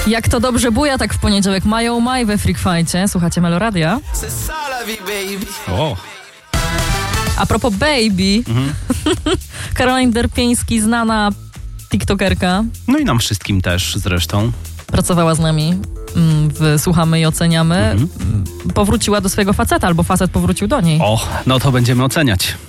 Jak to dobrze buja tak w poniedziałek. Mają maj we Freak Fight'cie. Słuchacie Meloradia. O. A propos baby, Caroline Derpieński, znana tiktokerka, No i nam wszystkim też zresztą. pracowała z nami w Słuchamy i Oceniamy. Powróciła do swojego faceta, albo facet powrócił do niej. O, no to będziemy oceniać.